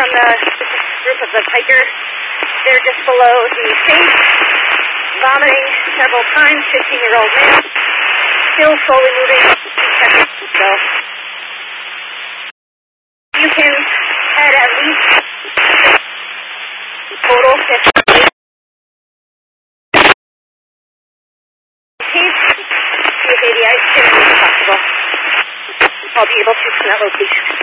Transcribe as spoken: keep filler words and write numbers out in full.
from the group of the Piker. They're just below the face, vomiting several times, fifteen-year-old male, still slowly moving. So you can add at least total fifty. Case, see if A D I is possible. I'll be able to from that location.